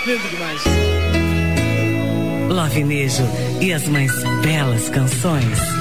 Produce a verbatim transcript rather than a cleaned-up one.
Lindo demais. Lovinejo e as mais belas canções.